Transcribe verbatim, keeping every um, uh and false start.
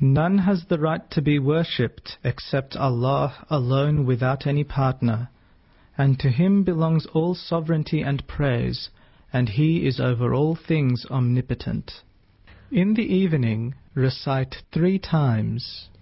None has the right to be worshipped except Allah alone without any partner, and to Him belongs all sovereignty and praise, and He is over all things omnipotent. In the evening recite three times